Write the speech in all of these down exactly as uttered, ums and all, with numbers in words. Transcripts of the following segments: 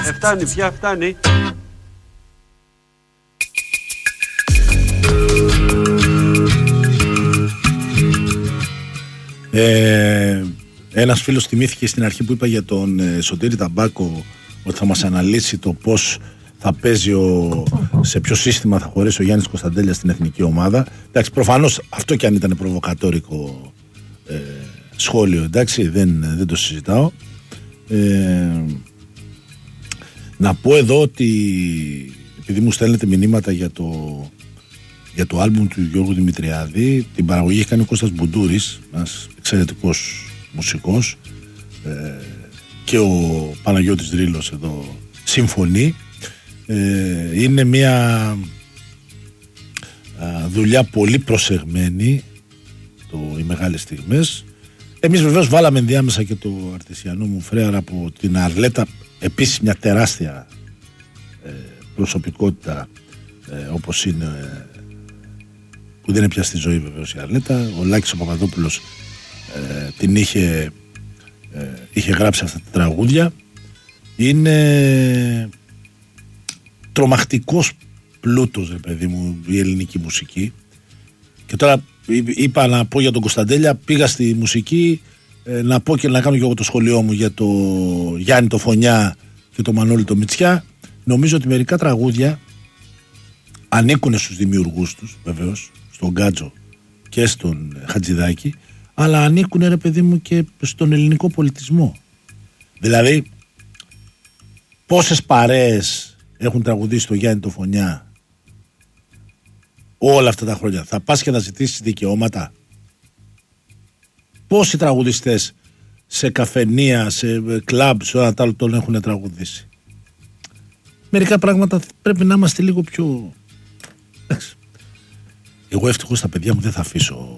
Ε, φτάνει πια, φτάνει. Ε, ένας φίλος θυμήθηκε στην αρχή που είπα για τον ε, Σωτήρη Ταμπάκο ότι θα μας αναλύσει το πώς θα παίζει ο, σε ποιο σύστημα θα χωρέσει ο Γιάννης Κωνσταντέλιας στην εθνική ομάδα. Εντάξει, προφανώς αυτό κι αν ήταν προβοκατόρικο ε, σχόλιο, εντάξει, δεν, δεν το συζητάω. Ε, να πω εδώ ότι επειδή μου στέλνετε μηνύματα για το, για το άλμπουμ του Γιώργου Δημητριάδη, την παραγωγή έχει κάνει ο Κώστας Μπουντούρης, ένας εξαιρετικός μουσικός, ε, και ο Παναγιώτης Ρήλος εδώ συμφωνεί. Ε, είναι μια α, δουλειά πολύ προσεγμένη, το, οι μεγάλες στιγμές. Εμείς βεβαίως βάλαμε ενδιάμεσα και το αρτισιανό μου φρέαρα από την Αρλέτα, επίσης μια τεράστια ε, προσωπικότητα, ε, όπως είναι, ε, που δεν είναι πια στη ζωή βεβαίως η Αρλέτα. Ο Λάκης ο Παπαδόπουλος ε, την είχε, ε, είχε γράψει αυτά τα τραγούδια. Είναι τρομακτικός πλούτος, ρε παιδί μου, η ελληνική μουσική. Και τώρα είπα να πω για τον Κωνσταντέλια, πήγα στη μουσική ε, να πω και να κάνω και εγώ το σχολείο μου για το Γιάννη το Φωνιά και το Μανώλη το Μητσιά. Νομίζω ότι μερικά τραγούδια ανήκουν στους δημιουργούς τους, βεβαίως, στον Γκάτζο και στον Χατζηδάκη, αλλά ανήκουν, ρε παιδί μου, και στον ελληνικό πολιτισμό. Δηλαδή, πόσες παρέες έχουν τραγουδήσει το Γιάννη το Φωνιά όλα αυτά τα χρόνια? Θα πας και να ζητήσεις δικαιώματα? Πόσοι τραγουδιστές σε καφενεία, σε κλαμπ, σε όλα τα άλλα τον έχουν τραγουδήσει? Μερικά πράγματα πρέπει να είμαστε λίγο πιο... Εντάξει. Εγώ ευτυχώς τα παιδιά μου δεν θα αφήσω.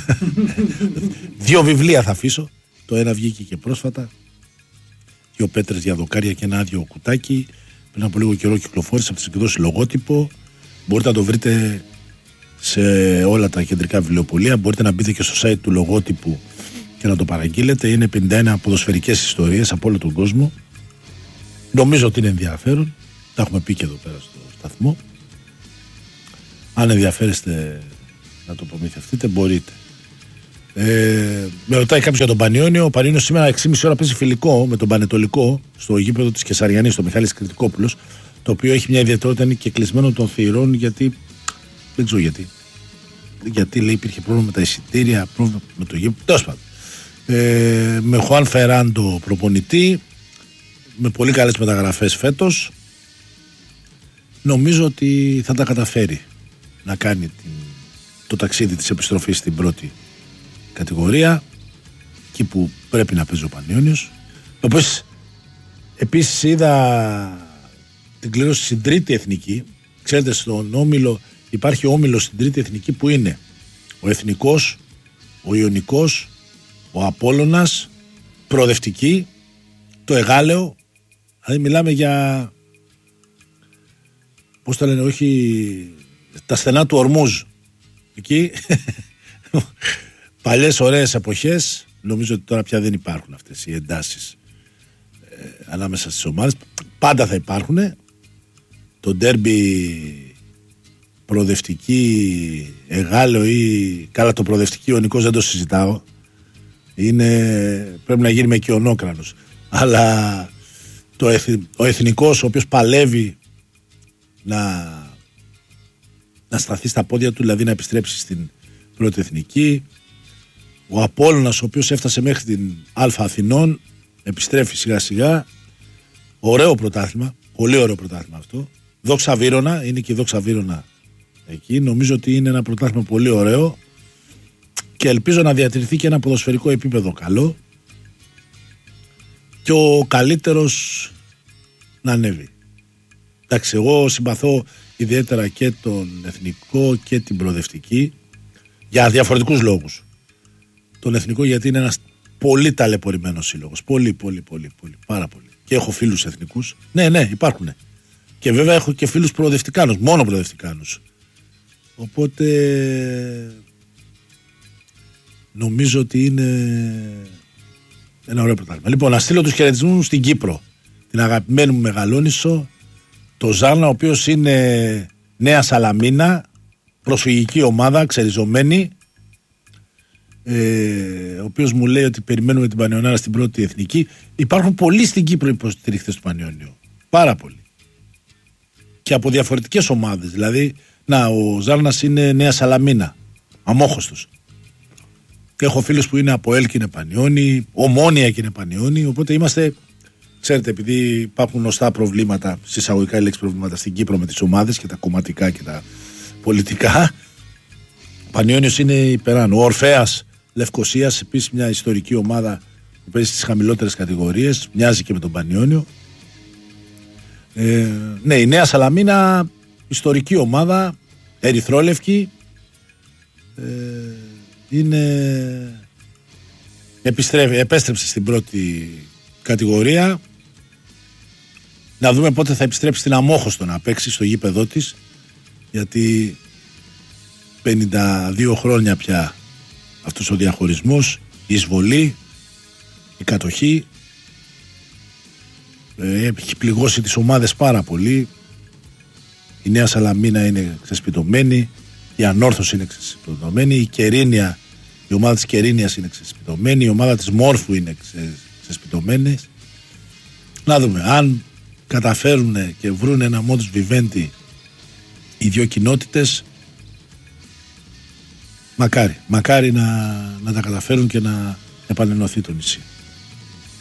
Δύο βιβλία θα αφήσω. Το ένα βγήκε και πρόσφατα, δύο πέτρες για δοκάρια και ένα άδειο κουτάκι. Πριν από λίγο καιρό κυκλοφόρησε από τις εκδόσεις Λογότυπο. Μπορείτε να το βρείτε σε όλα τα κεντρικά βιβλιοπωλεία. Μπορείτε να μπείτε και στο site του Λογότυπου και να το παραγγείλετε. Είναι πενήντα ένα ποδοσφαιρικές ιστορίες από όλο τον κόσμο. Νομίζω ότι είναι ενδιαφέρον. Τα έχουμε πει και εδώ πέρα στο σταθμό. Αν ενδιαφέρεστε να το προμηθευτείτε, μπορείτε. Ε, με ρωτάει κάποιος για τον Πανιόνιο. Ο Πανιόνιος σήμερα έξι και μισή ώρα παίζει φιλικό με τον Πανετολικό στο γήπεδο της Κεσαριανής, στο Μιχάλης Κρητικόπουλος, το οποίο έχει μια ιδιαιτερότητα, είναι και κλεισμένο των θυρών, γιατί δεν ξέρω γιατί. Γιατί λέει υπήρχε πρόβλημα με τα εισιτήρια, πρόβλημα με το γήπεδο. Τέλος πάντων. Ε, με Χουάν Φεράντο προπονητή, με πολύ καλές μεταγραφές φέτος. Νομίζω ότι θα τα καταφέρει να κάνει την, το ταξίδι της επιστροφής στην πρώτη κατηγορία, εκεί που πρέπει να παίζει ο Πανιόνιος. Όπως επίσης είδα την κλήρωση στην τρίτη εθνική. Ξέρετε, στον όμιλο υπάρχει όμιλο στην τρίτη εθνική που είναι ο Εθνικός, ο Ιωνικός, ο Απόλλωνας, Προοδευτική, το Εγάλεο. Δηλαδή μιλάμε για, πώς τα λένε, όχι τα στενά του Ορμούζ εκεί. Παλιές ωραίες εποχές. Νομίζω ότι τώρα πια δεν υπάρχουν αυτές οι εντάσεις ε, ανάμεσα στις ομάδες. Πάντα θα υπάρχουν. Το ντέρμπι Προοδευτική Εγάλεο ή καλά, το Προοδευτική Ιωνικός δεν το συζητάω. Είναι, πρέπει να γίνει με κοιονόκρανος. Αλλά το εθ, ο Εθνικός, ο οποίος παλεύει να, να σταθεί στα πόδια του, δηλαδή να επιστρέψει στην πρώτη εθνική. Ο Απόλλωνας, ο οποίος έφτασε μέχρι την Α Αθηνών, επιστρέφει σιγά σιγά. Ωραίο πρωτάθλημα, πολύ ωραίο πρωτάθλημα αυτό. Δόξα Βύρωνα, είναι και η Δόξα Βύρωνα εκεί. Νομίζω ότι είναι ένα πρωτάθλημα πολύ ωραίο και ελπίζω να διατηρηθεί και ένα ποδοσφαιρικό επίπεδο καλό και ο καλύτερος να ανέβει. Εντάξει, εγώ συμπαθώ ιδιαίτερα και τον Εθνικό και την Προοδευτική για διαφορετικούς λόγους. Τον Εθνικό γιατί είναι ένας πολύ ταλαιπωρημένος σύλλογος. Πολύ, πολύ, πολύ, πολύ, πάρα πολύ. Και έχω φίλους εθνικούς. Ναι, ναι, υπάρχουν. Και βέβαια έχω και φίλους προοδευτικάνους, μόνο προοδευτικάνους. Οπότε νομίζω ότι είναι ένα ωραίο πρωτάθλημα. Λοιπόν, να στείλω τους χαιρετισμούς στην Κύπρο. την αγαπημένη μου Μεγαλόνισσο, το Ζάρνα, ο οποίος είναι Νέα Σαλαμίνα, προσφυγική ομάδα, ξεριζωμένη, ε, ο οποίος μου λέει ότι περιμένουμε την Πανιωνάρα στην πρώτη εθνική. Υπάρχουν πολλοί στην Κύπρο υποστηρίχτες του Πανιωνίου. Πάρα πολλοί. Και από διαφορετικές ομάδες. Δηλαδή, να, ο Ζάρνας είναι Νέα Σαλαμίνα, αμόχωστος. Έχω φίλους που είναι από ΕΛ και είναι Πανιώνη, Ομόνια και είναι Πανιώνη, οπότε είμαστε, ξέρετε, επειδή υπάρχουν γνωστά προβλήματα, συσσαγωγικά η λέξη προβλήματα στην Κύπρο με τις ομάδες και τα κομματικά και τα πολιτικά, ο Πανιώνιος είναι υπεράνω. Ο Ορφέας Λευκοσίας, επίσης μια ιστορική ομάδα που παίζει στις χαμηλότερες κατηγορίες, μοιάζει και με τον Πανιώνιο. Ε, ναι, η Νέα Σαλαμίνα, ιστορική ομάδα, ερυθρόλευκη, ε, είναι, επιστρέφει, επέστρεψε στην πρώτη κατηγορία. Να δούμε πότε θα επιστρέψει στην Αμόχωστο να παίξει στο γήπεδό της, γιατί πενήντα δύο χρόνια πια αυτός ο διαχωρισμός, η εισβολή, η κατοχή, ε, έχει πληγώσει τις ομάδες πάρα πολύ. Η Νέα Σαλαμίνα είναι ξεσπιτωμένη, η Ανόρθωση είναι ξεσπιτωμένη, η Κερίνια, η ομάδα της Κερίνιας είναι ξεσπιτωμένη, η ομάδα της Μόρφου είναι ξεσπιτωμένη. Να δούμε αν καταφέρουν και βρουν ένα modus vivendi οι δύο κοινότητες. Μακάρι, μακάρι να, να τα καταφέρουν και να επανενωθεί το νησί.